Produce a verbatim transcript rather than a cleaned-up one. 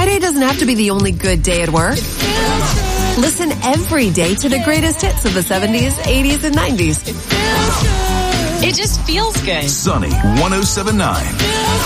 Friday doesn't have to be the only good day at work. Listen every day to the greatest hits of the seventies, eighties, and nineties. It just feels good. Sunny one oh seven point nine.